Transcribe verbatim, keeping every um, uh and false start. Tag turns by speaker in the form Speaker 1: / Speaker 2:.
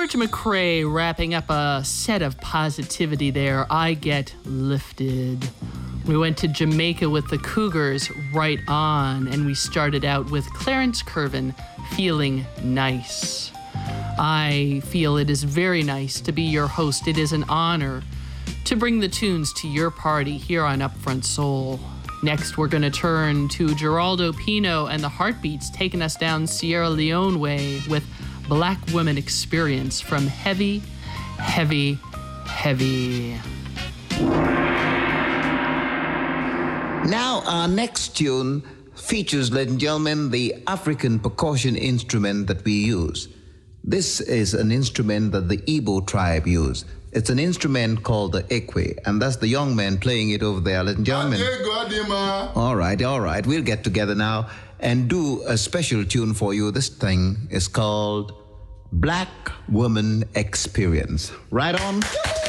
Speaker 1: George McRae wrapping up a set of positivity there. I Get Lifted. We went to Jamaica with the Cougars, Right On, and we started out with Clarence Curvin, Feeling Nice. I feel it is very nice to be your host. It is an honor to bring the tunes to your party here on Upfront Soul. Next, we're going to turn to Geraldo Pino and the Heartbeats, taking us down Sierra Leone way with Black Women Experience from Heavy, Heavy, Heavy.
Speaker 2: Now, our next tune features, ladies and gentlemen, the African percussion instrument that we use. This is an instrument that the Igbo tribe use. It's an instrument called the ekwe, and that's the young man playing it over there, ladies and gentlemen. All right, all right. We'll get together now and do a special tune for you. This thing is called Black Woman Experience. Right on.